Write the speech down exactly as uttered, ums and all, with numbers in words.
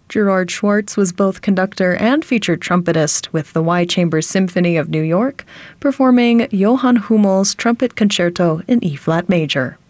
Gerard Schwartz was both conductor and featured trumpetist with the Y Chamber Symphony of New York, performing Johann Hummel's Trumpet Concerto in E-flat major.